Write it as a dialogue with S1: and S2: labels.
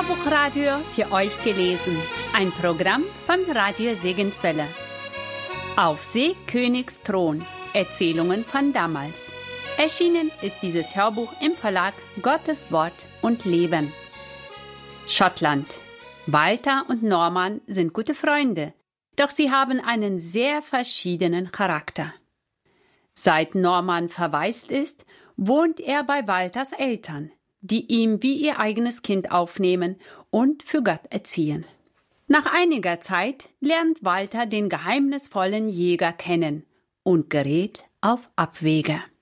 S1: Hörbuchradio für euch gelesen. Ein Programm von Radio Segenswelle. Auf Seekönigs Thron. Erzählungen von damals. Erschienen ist dieses Hörbuch im Verlag Gottes Wort und Leben. Schottland. Walter und Norman sind gute Freunde, doch sie haben einen sehr verschiedenen Charakter. Seit Norman verwaist ist, wohnt er bei Walters Eltern, die ihn wie ihr eigenes Kind aufnehmen und für Gott erziehen. Nach einiger Zeit lernt Walter den geheimnisvollen Jäger kennen und gerät auf Abwege.